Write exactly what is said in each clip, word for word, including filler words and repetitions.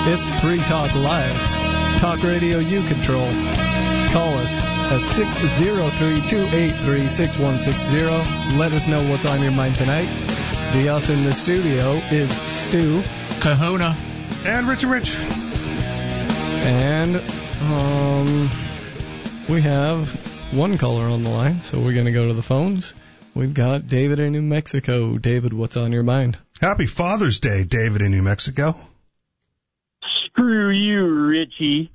It's Free Talk Live. Talk radio you control. Call us at six oh three, two eight three, six one six zero. Let us know what's on your mind tonight. The us in the studio is Stu, Kahuna, and Richie Rich. And um, we have one caller on the line, so we're going to go to the phones. We've got David in New Mexico. David, what's on your mind? Happy Father's Day, David in New Mexico. Screw you, Richie.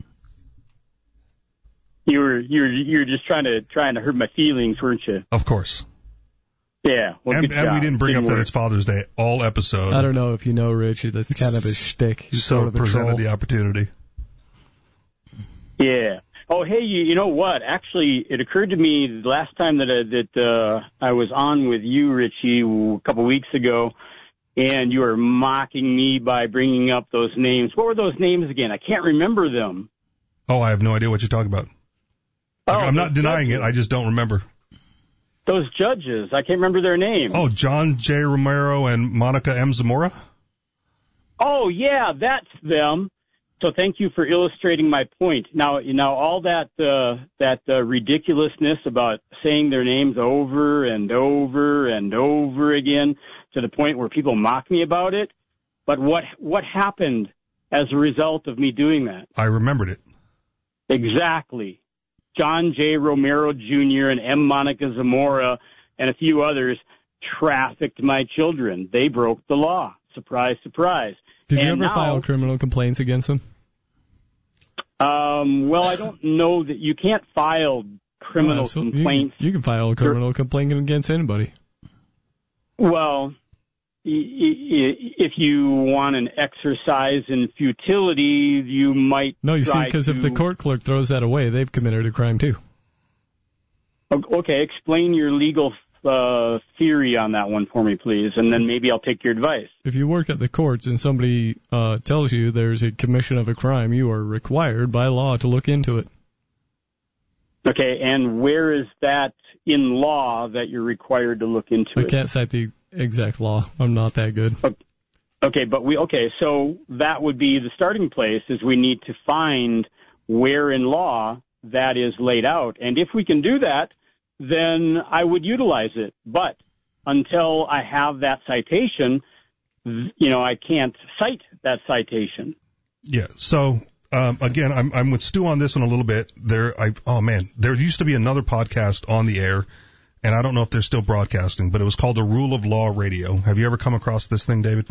You were you were you were just trying to trying to hurt my feelings, weren't you? Of course. Yeah. Well, and good and job. we didn't bring Didn't up work. that it's Father's Day all episode. I don't know if you know Richie. That's kind of his shtick. He's so sort of a presented troll. the opportunity. Yeah. Oh, hey, you, you know what? Actually, it occurred to me the last time that I, that uh, I was on with you, Richie, a couple weeks ago, and you were mocking me by bringing up those names. What were those names again? I can't remember them. Oh, I have no idea what you're talking about. Oh, I'm not those denying judges. it. I just don't remember. Those judges. I can't remember their names. Oh, John J. Romero and Monica M. Zamora? Oh, yeah, that's them. So thank you for illustrating my point. Now, you know, all that uh, that uh, ridiculousness about saying their names over and over and over again to the point where people mock me about it. But what what happened as a result of me doing that? I remembered it. Exactly. John J. Romero Junior and M. Monica Zamora and a few others trafficked my children. They broke the law. Surprise, surprise. Did you and ever now, file criminal complaints against him? Um, well, I don't know that you can't file criminal Oh, so complaints. You, you can file a criminal complaint against anybody. Well, i- i- if you want an exercise in futility, you might. No, you see, try because if to- the court clerk throws that away, they've committed a crime too. Okay, explain your legal uh, theory on that one for me, please, and then maybe I'll take your advice. If you work at the courts and somebody uh, tells you there's a commission of a crime, you are required by law to look into it. Okay, and where is that in law that you're required to look into I it? can't cite the exact law. I'm not that good. Okay, but we okay, so that would be the starting place is we need to find where in law that is laid out. And if we can do that, then I would utilize it. But until I have that citation, you know, I can't cite that citation. Yeah. So um, again, I'm I'm with Stu on this one a little bit. There, I oh man, there used to be another podcast on the air, and I don't know if they're still broadcasting, but it was called the Rule of Law Radio. Have you ever come across this thing, David?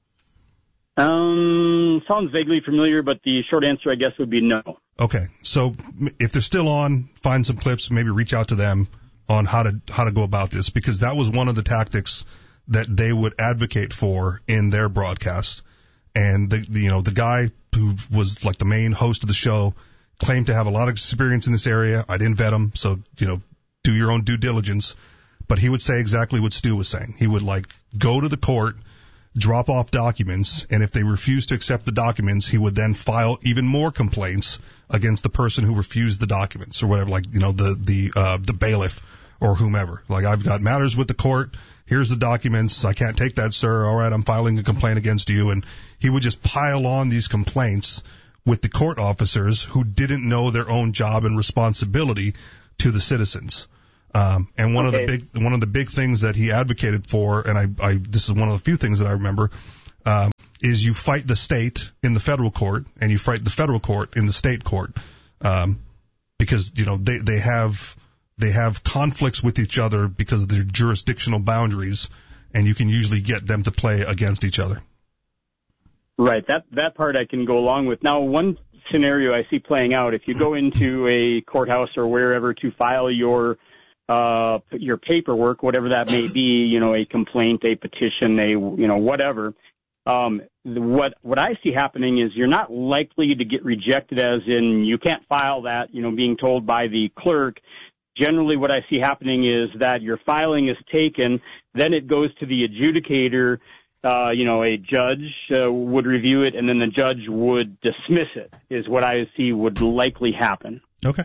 Um, sounds vaguely familiar, but the short answer, I guess, would be no. Okay. So if they're still on, find some clips, maybe reach out to them on how to how to go about this, because that was one of the tactics that they would advocate for in their broadcast. And the, the you know the guy who was like the main host of the show claimed to have a lot of experience in this area. I didn't vet him, so you know do your own due diligence. But he would say exactly what Stu was saying. He would like go to the court, drop off documents, and if they refused to accept the documents, he would then file even more complaints against the person who refused the documents or whatever, like, you know, the, the, uh, the bailiff or whomever. Like, I've got matters with the court. Here's the documents. I can't take that, sir. All right, I'm filing a complaint against you. And he would just pile on these complaints with the court officers who didn't know their own job and responsibility to the citizens. Um, and one Okay. of the big, one of the big things that he advocated for, and I, I, this is one of the few things that I remember, um, is you fight the state in the federal court and you fight the federal court in the state court, um, because, you know, they, they have, they have conflicts with each other because of their jurisdictional boundaries, and you can usually get them to play against each other. Right. That that part I can go along with. Now, one scenario I see playing out, if you go into a courthouse or wherever to file your uh your paperwork, whatever that may be, you know, a complaint, a petition, a you know, whatever, um what what I see happening is you're not likely to get rejected as in you can't file that, you know, being told by the clerk. Generally what I see happening is that your filing is taken, then it goes to the adjudicator. Uh, you know, a judge uh, would review it, and then the judge would dismiss it, is what I see would likely happen. Okay.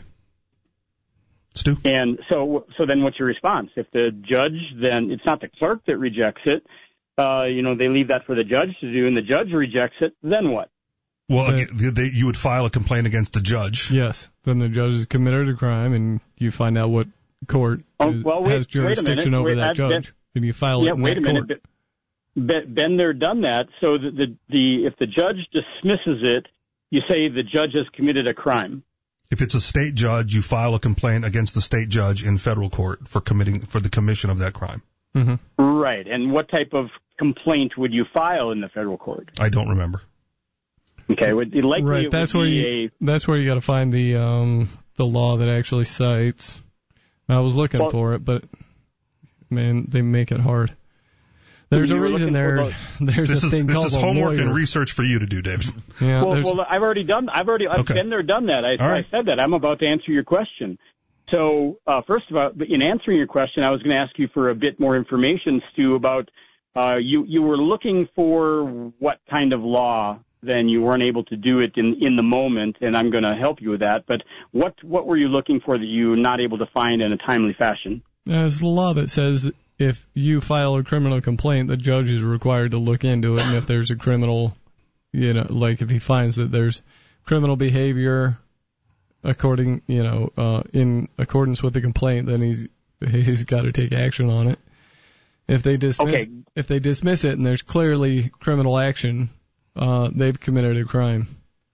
Stu? And so, so then what's your response? If the judge, then it's not the clerk that rejects it. Uh, you know, they leave that for the judge to do, and the judge rejects it, then what? Well, But- again, they, you would file a complaint against the judge. Yes. Then the judge has committed a crime, and you find out what court Oh, is, well, wait- has jurisdiction wait a minute. over Wait, that that- judge, that- and you file yeah, it in wait that a court. minute. Be- Been there, done that. So the, the the if the judge dismisses it, you say the judge has committed a crime. If it's a state judge, you file a complaint against the state judge in federal court for committing for the commission of that crime. Mm-hmm. Right. And what type of complaint would you file in the federal court? I don't remember. Okay. Would, likely Right. it That's would where be you. a, That's where you got to find the um the law that actually cites. I was looking Well- for it, but man, they make it hard. There's You a were reason looking for there. those- There's This a is thing this called is a homework lawyer. and research for you to do, David. Yeah, well, there's- well, I've already done. I've already. I've Okay. been there, done that. I, All right. I said that. I'm about to answer your question. So, uh, first of all, in answering your question, I was going to ask you for a bit more information, Stu, about uh, you. You were looking for what kind of law? Then you weren't able to do it in in the moment, and I'm going to help you with that. But what what were you looking for that you were not able to find in a timely fashion? There's a law that says if you file a criminal complaint, the judge is required to look into it, and if there's a criminal, you know, like if he finds that there's criminal behavior according, you know, uh, in accordance with the complaint, then he's he's got to take action on it. If they dismiss Okay. if they dismiss it and there's clearly criminal action, uh, they've committed a crime.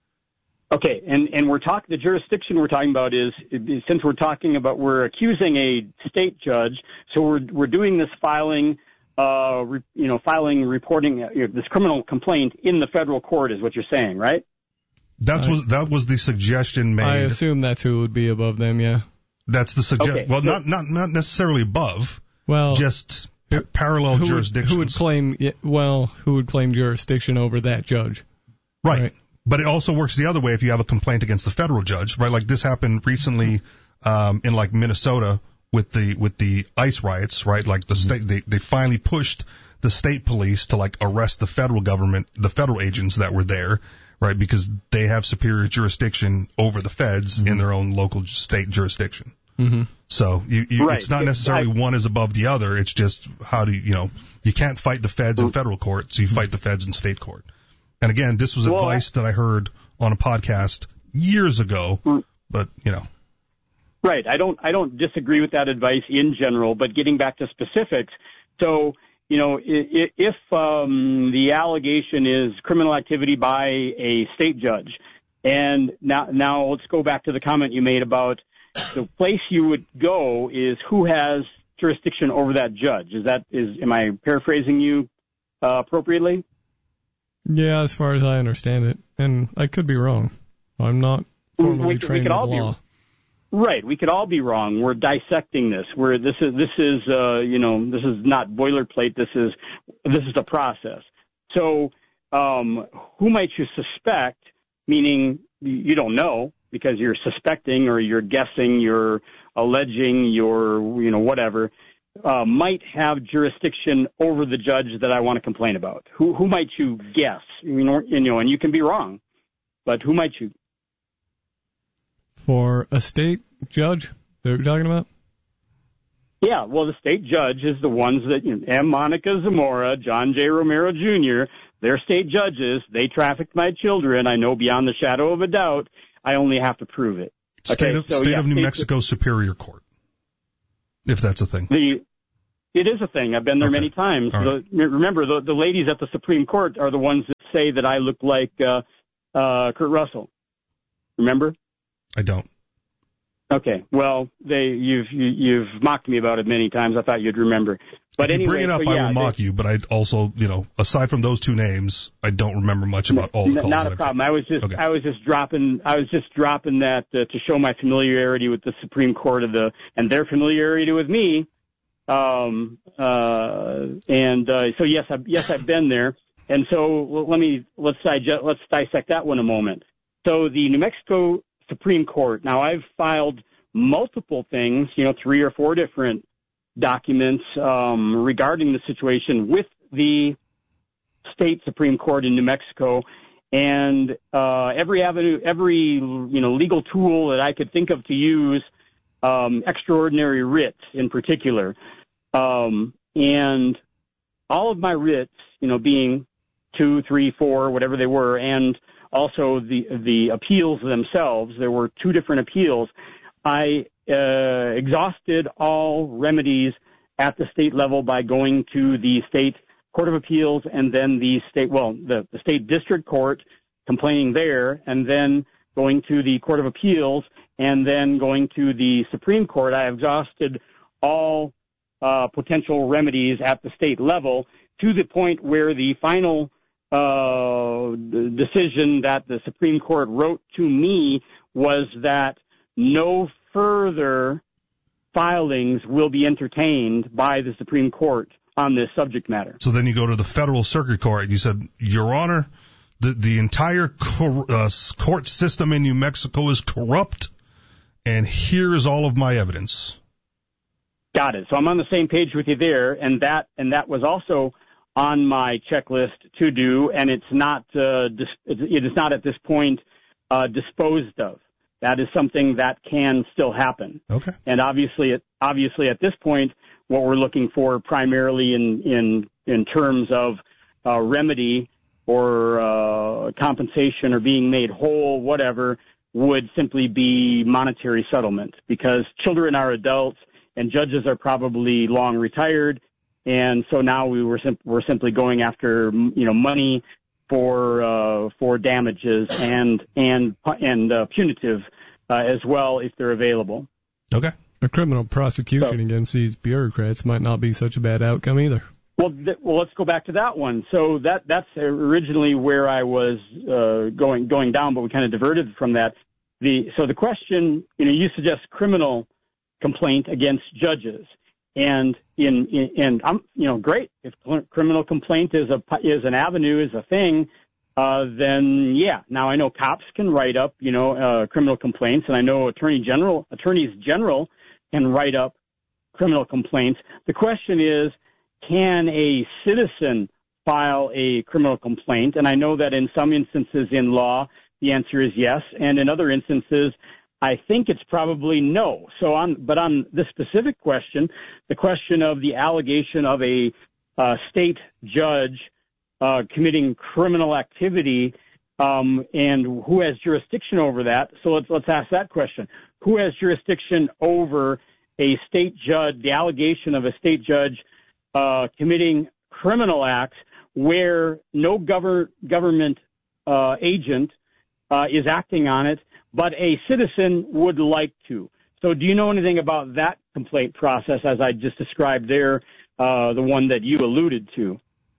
Okay, and, and we're talking, the jurisdiction we're talking about is, since we're talking about, we're accusing a state judge, so we're, we're doing this filing, uh, re, you know, filing, reporting, uh, you know, this criminal complaint in the federal court is what you're saying, right? That I- was that was the suggestion made. I assume that's who would be above them, yeah. That's the suggestion. Okay. Well, not not not necessarily above, Well, just pa- parallel who would, jurisdictions. who would claim, yeah, well, who would claim jurisdiction over that judge? Right. Right. But it also works the other way if you have a complaint against the federal judge, right? Like this happened recently um, in like Minnesota with the with the ICE riots, right? Like the state, they they finally pushed the state police to like arrest the federal government, the federal agents that were there, right? Because they have superior jurisdiction over the feds Mm-hmm. in their own local state jurisdiction. Mm-hmm. So you, you Right. it's not necessarily I- one is above the other. It's just how do you, you know, you can't fight the feds in federal court, so you fight the feds in state court. And again, this was Well, advice that I heard on a podcast years ago, but you know. Right. I don't, I don't disagree with that advice in general, but getting back to specifics. So, you know, if, if um, the allegation is criminal activity by a state judge, and now, now let's go back to the comment you made about the place you would go is who has jurisdiction over that judge. Is that, is, am I paraphrasing you uh, appropriately? Yeah, as far as I understand it, and I could be wrong. I'm not formally We- we trained could in all be- law. Right. We could all be wrong. We're dissecting this. We're, this is, this is, uh, you know, this is not boilerplate. This is, this is a process. So, um, who might you suspect? Meaning you don't know because you're suspecting or you're guessing, you're alleging, you're, you know, whatever, uh, might have jurisdiction over the judge that I want to complain about. Who, who might you guess? You know, you know, and you can be wrong, but who might you? For a state judge, they're talking about? Yeah, well, the state judge is the ones that, you know, M. Monica Zamora, John J. Romero Junior, they're state judges. They trafficked my children. I know beyond the shadow of a doubt. I only have to prove it. State Okay, of, so, State yeah, of New state- Mexico Superior Court, if that's a thing. The, it is a thing. I've been there Okay. many times. All right. The, remember, the, the ladies at the Supreme Court are the ones that say that I look like uh, uh, Kurt Russell. Remember? I don't. Okay. Well, they you've you, you've mocked me about it many times. I thought you'd remember. But If you anyway, bring it up, so, I yeah, will mock they- you, but I also, you know, aside from those two names, I don't remember much about all the N- calls. Not that a I've problem. taken. I was just Okay. I was just dropping I was just dropping that uh, to show my familiarity with the Supreme Court of the and their familiarity with me. Um, uh, and uh, so yes, I, yes, I've been there. And so well, let me let's digest, let's dissect that one a moment. So the New Mexico Supreme Court. Now I've filed multiple things, you know, three or four different documents um, regarding the situation with the state Supreme Court in New Mexico, and uh, every avenue, every you know legal tool that I could think of to use, um, extraordinary writs in particular, um, and all of my writs, you know, being two, three, four, whatever they were, and also the the appeals themselves. There were two different appeals. I uh, exhausted all remedies at the state level by going to the state court of appeals and then the state, well, the, the state district court, complaining there, and then going to the court of appeals, and then going to the Supreme Court. I exhausted all uh, potential remedies at the state level to the point where the final uh, decision that the Supreme Court wrote to me was that no further filings will be entertained by the Supreme Court on this subject matter. So then you go to the federal circuit court. You said, Your Honor, the, the entire cor- uh, court system in New Mexico is corrupt, and here is all of my evidence. Got it. So I'm on the same page with you there, and that and that was also on my checklist to do, and it's not uh, dis- it is not at this point uh, disposed of. That is something that can still happen. Okay. And obviously, it, obviously at this point, what we're looking for primarily in in in terms of uh, remedy or uh, compensation or being made whole, whatever, would simply be monetary settlement, because children are adults and judges are probably long retired, and so now we were sim- we're simply going after you know money for uh, for damages and and and uh, punitive uh, as well if they're available. Okay. A criminal prosecution so, against these bureaucrats might not be such a bad outcome either. Well, th- well, let's go back to that one. So that that's originally where I was uh, going going down, but we kind of diverted from that. The so the question, you know, you suggest criminal complaint against judges, and in, in and I'm you know great if criminal complaint is a is an avenue, is a thing. Uh, then yeah. Now I know cops can write up you know uh, criminal complaints, and I know attorney general attorneys general can write up criminal complaints. The question is, can a citizen file a criminal complaint? And I know that in some instances in law, the answer is yes, and in other instances, I think it's probably no. So on, but on this specific question, the question of the allegation of a uh, state judge uh, committing criminal activity, um, and who has jurisdiction over that? So let's let's ask that question: who has jurisdiction over a state judge? The allegation of a state judge uh, committing criminal acts where no gover- government uh, agent uh, is acting on it, but a citizen would like to. So do you know anything about that complaint process as I just described there, uh, the one that you alluded to?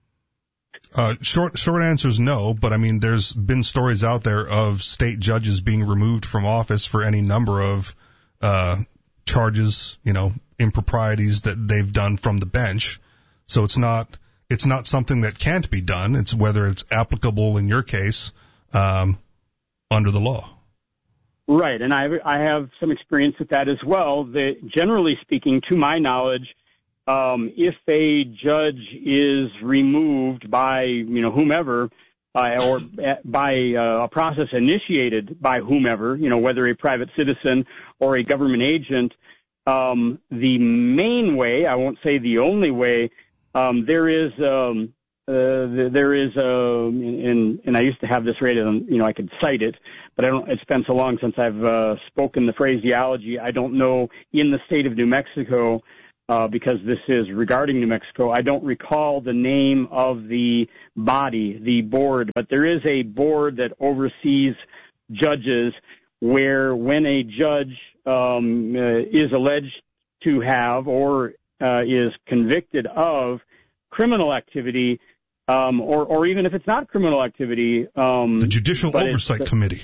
Uh, short, short answer is no, but I mean, there's been stories out there of state judges being removed from office for any number of, uh, charges, you know, improprieties that they've done from the bench. So it's not, it's not something that can't be done. It's whether it's applicable in your case, um, under the law. Right. And I, I have some experience with that as well. The, generally speaking, to my knowledge, Um, if a judge is removed by, you know, whomever, uh, or by uh, a process initiated by whomever, you know, whether a private citizen or a government agent, um, the main way, I won't say the only way, um, there is, um, uh, there is, uh, and, and I used to have this rated on, you know, I could cite it, but I don't, it's been so long since I've, uh, spoken the phraseology. I don't know in the state of New Mexico, Uh, because this is regarding New Mexico. I don't recall the name of the body, the board, but there is a board that oversees judges where when a judge um, uh, is alleged to have or uh, is convicted of criminal activity, um, or, or even if it's not criminal activity. Um, the Judicial Oversight uh, Committee.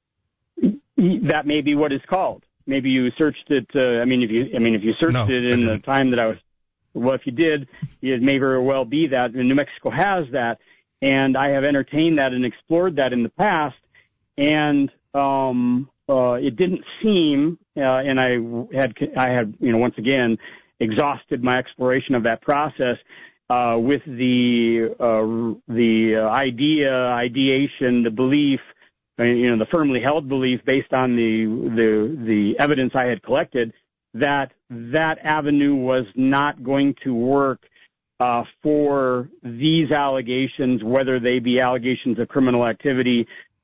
That may be what it's called. Maybe you searched it. Uh, I mean, if you, I mean, if you searched no, it in the time that I was, well, if you did, it may very well be that. And New Mexico has that, and I have entertained that and explored that in the past, and um, uh, it didn't seem, uh, and I had, I had, you know, once again, exhausted my exploration of that process uh, with the uh, the idea, ideation, the belief. You know, the firmly held belief based on the, the, the evidence I had collected that that avenue was not going to work, uh, for these allegations, whether they be allegations of criminal activity,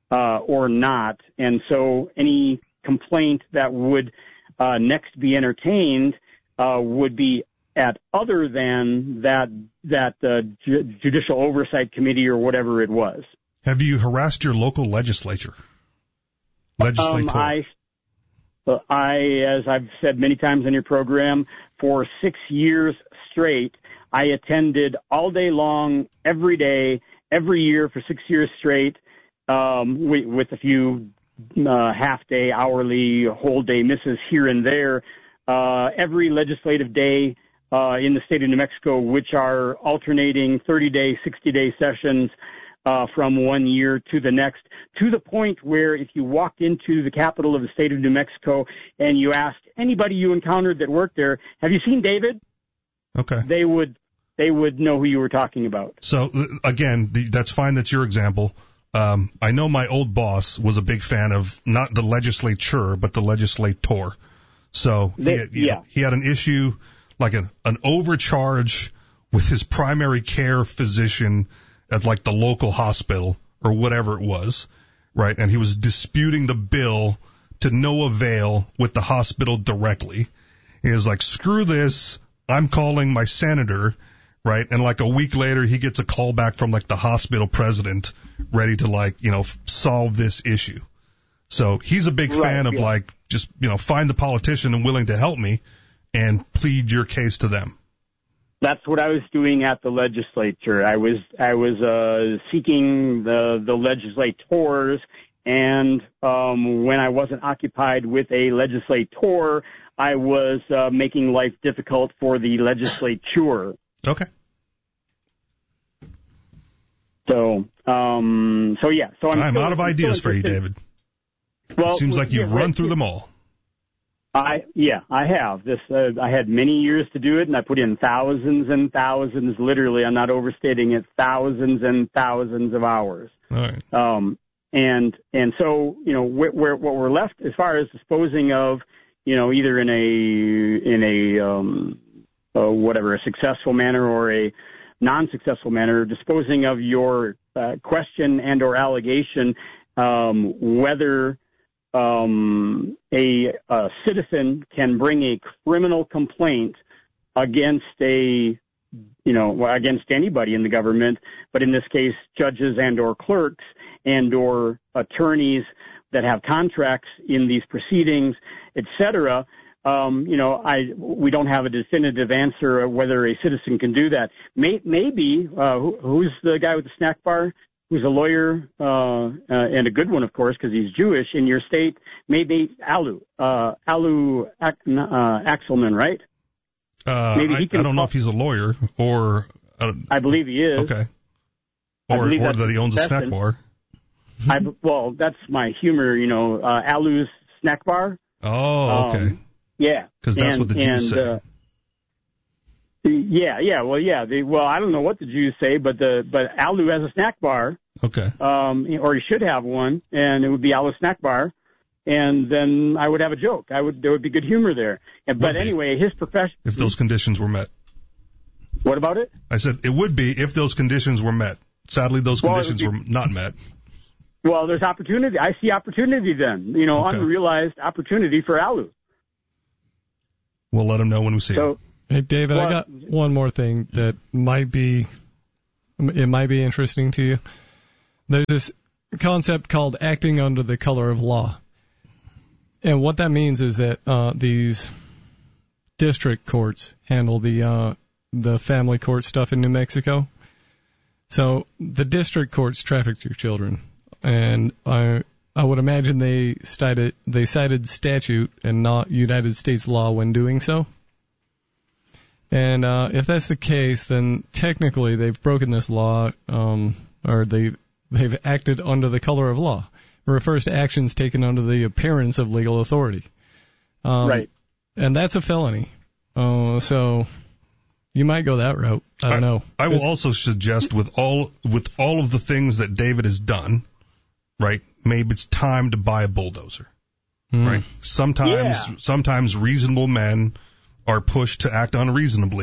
uh, or not. And so any complaint that would uh, next be entertained uh, would be at other than that that uh, ju- judicial oversight committee or whatever it was. Have you harassed your local legislature? Legislator. Um, I, I, as I've said many times on your program, for six years straight, I attended all day long, every day, every year for six years straight, um, with, with a few uh, half-day, hourly, whole-day misses here and there, uh, every legislative day uh, in the state of New Mexico, which are alternating thirty-day, sixty-day sessions uh, from one year to the next, to the point where if you walked into the capital of the state of New Mexico and you asked anybody you encountered that worked there, have you seen David? Okay. They would they would know who you were talking about. So, again, the, that's fine. That's your example. Um, I know my old boss was a big fan of not the legislature, but the legislator. So they, he, had, yeah. know, he had an issue, like an, an overcharge with his primary care physician at like the local hospital or whatever it was, right? And he was disputing the bill to no avail with the hospital directly. He was like, screw this. I'm calling my senator, right? And like a week later, he gets a call back from like the hospital president ready to like, you know, f- solve this issue. So he's a big right, fan of yeah. like, just, you know, find the politician and willing to help me and plead your case to them. That's what I was doing at the legislature. I was, I was, uh, seeking the, the legislators, and, um, when I wasn't occupied with a legislator, I was, uh, making life difficult for the legislature. Okay. So, um, so yeah. So I'm, I'm still, out of I'm ideas for you, interested. David. Well, it seems like you've yeah, run right, through yeah. them all. I yeah, I have. This uh, I had many years to do it, and I put in thousands and thousands. Literally, I'm not overstating it. Thousands and thousands of hours. All right. Um, and and so you know, where, where what we're left as far as disposing of, you know, either in a in a um, uh, whatever a successful manner or a non-successful manner, disposing of your uh, question and or allegation, um, whether Um, a, a citizen can bring a criminal complaint against a, you know, against anybody in the government, but in this case, judges and or clerks and or attorneys that have contracts in these proceedings, et cetera. Um, you know, I we don't have a definitive answer of whether a citizen can do that. May, maybe uh, who, who's the guy with the snack bar? Who's a lawyer, uh, uh, and a good one, of course, because he's Jewish in your state, maybe Alu, uh, Alu uh, Axelman, right? Uh, maybe he I, can I don't know call, if he's a lawyer or. Uh, I believe he is. Okay. I Or, believe or that's that he owns a snack confession. bar. I, well, that's my humor, you know, uh, Alu's snack bar. Oh, okay. Um, yeah. Because that's and, what the Jews and, say. Uh, Yeah, yeah, well, yeah. They, well, I don't know what the Jews say, but the but Alu has a snack bar, Okay. um, or he should have one, and it would be Alu snack bar, and then I would have a joke. I would there would be good humor there. And, but Would be. anyway, his profession. If those conditions were met. What about it? I said it would be if those conditions were met. Sadly, those Well, it conditions would were not met. Well, there's opportunity. I see opportunity then. You know, Okay. unrealized opportunity for Alu. We'll let him know when we see him. So. Hey, David, Well, I got one more thing that might be, it might be interesting to you. There's this concept called acting under the color of law. And what that means is that uh, these district courts handle the uh, the family court stuff in New Mexico. So the district courts traffic your children. And I I would imagine they cited, they cited statute and not United States law when doing so. And uh, if that's the case, then technically they've broken this law, um, or they they've acted under the color of law. It refers to actions taken under the appearance of legal authority. Um, Right. And that's a felony. Uh, so you might go that route. I don't I, know. I will It's, also suggest with all with all of the things that David has done, right? Maybe it's time to buy a bulldozer, mm, right? Sometimes, Yeah. sometimes reasonable men are pushed to act unreasonably.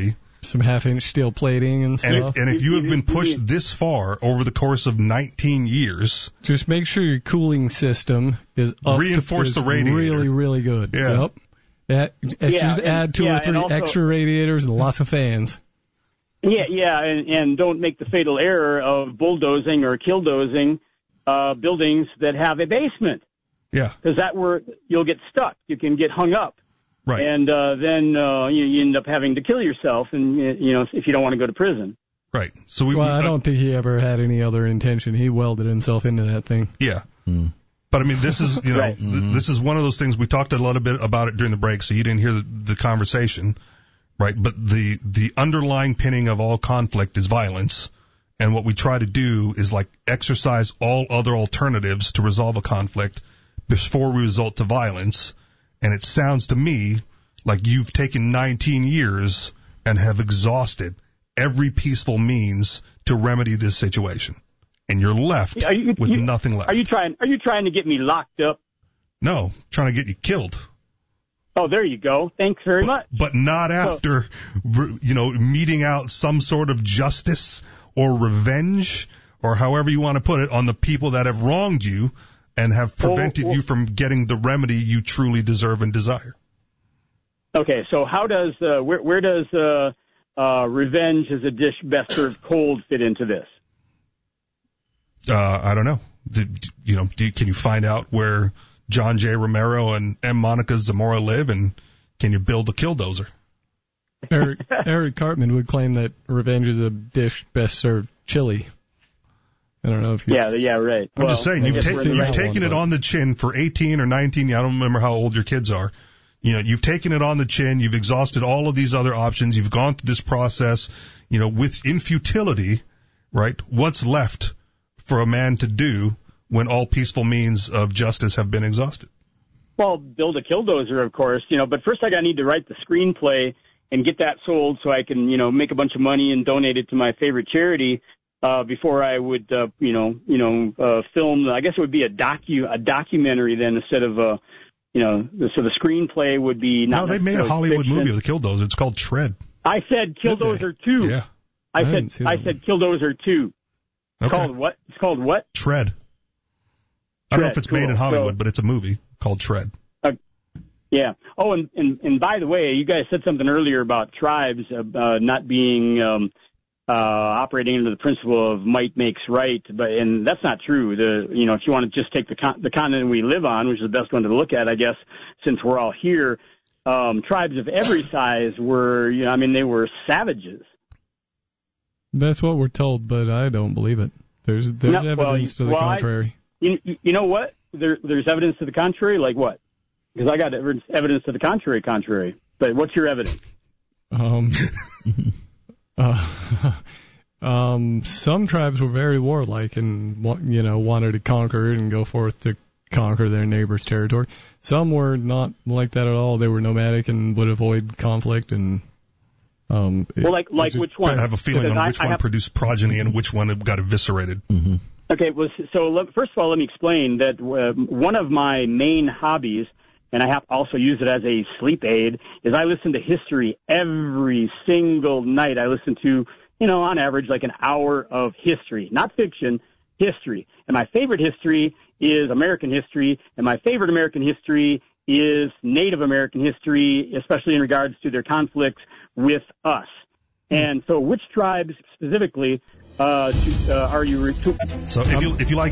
some half-inch steel plating and stuff. And if, and if you have been pushed this far over the course of nineteen years, just make sure your cooling system is up reinforce to, the radiator. Really, really good. Yeah. Yep. Yeah, yeah, just and, add two yeah, or three also, extra radiators and lots of fans. Yeah, yeah, and, and don't make the fatal error of bulldozing or killdozing uh, buildings that have a basement. Yeah. Because that where you'll get stuck. You can get hung up. Right. And uh, then uh, you, you end up having to kill yourself, and you know if you don't want to go to prison. Right. So we. Well, we, I don't think he ever had any other intention. He welded himself into that thing. Yeah. Mm. But I mean, this is you know Right. th- Mm-hmm. this is one of those things we talked a little bit about it during the break, so you didn't hear the, the conversation, right? But the the underlying pinning of all conflict is violence, and what we try to do is like exercise all other alternatives to resolve a conflict before we resort to violence. And it sounds to me like you've taken nineteen years and have exhausted every peaceful means to remedy this situation. And you're left Are you, with you, nothing left. Are you trying? Are you trying to get me locked up? No, trying to get you killed. Oh, there you go. Thanks very But, much. but not after, you know, meeting out some sort of justice or revenge or however you want to put it on the people that have wronged you and have prevented well, well, you from getting the remedy you truly deserve and desire. Okay, so how does uh, where, where does uh, uh, revenge as a dish best served cold fit into this? Uh, I don't know. Did, you know, do, can you find out where John J. Romero and M. Monica Zamora live, and can you build a killdozer? Eric, Eric Cartman would claim that revenge is a dish best served chili. I don't know if you. Yeah, yeah, right. I'm well, just saying, I you've, guess ta- we're in the you've right taken one, it but- on the chin for eighteen or nineteen. I don't remember how old your kids are. You know, you've taken it on the chin. You've exhausted all of these other options. You've gone through this process, you know, with in futility, right? What's left for a man to do when all peaceful means of justice have been exhausted? Well, build a killdozer, of course, you know, but first I got to need to write the screenplay and get that sold so I can, you know, make a bunch of money and donate it to my favorite charity uh, before I would, uh, you know, you know, uh, film. I guess it would be a docu, a documentary then instead of a, you know, so the screenplay would be not. No, they made a Hollywood fiction. movie of the Killdozer. It's called Tread. I said Killdozer two. Yeah. I, I said didn't see that I one. said Killdozer two. It's Okay. called what? It's called what? Tread. I don't know Tread, if it's cool. made in Hollywood, So- but it's a movie called Tread. Yeah. Oh, and, and, and by the way, you guys said something earlier about tribes uh, not being um, uh, operating under the principle of might makes right, but and that's not true. The you know if you want to just take the con- the continent we live on, which is the best one to look at, I guess, since we're all here, um, tribes of every size were you know I mean they were savages. That's what we're told, but I don't believe it. There's there's No, well, evidence to the well, I- contrary. You, you know what? There, there's evidence to the contrary. Like what? Because I got evidence evidence to the contrary. Contrary. But what's your evidence? Um, uh, um, some tribes were very warlike and wa- you know wanted to conquer and go forth to conquer their neighbor's territory. Some were not like that at all. They were nomadic and would avoid conflict and. Um, it- Well, like like it's a- which one? I have a feeling Because on I- which I one have- produced progeny and which one got eviscerated. Mm-hmm. Okay, well, so let, first of all, let me explain that uh, one of my main hobbies, and I have also used it as a sleep aid, is I listen to history every single night. I listen to, you know, on average, like an hour of history, not fiction, history. And my favorite history is American history, and my favorite American history is Native American history, especially in regards to their conflicts with us. And so which tribes specifically uh, to, uh, are you... Re- So if you if you like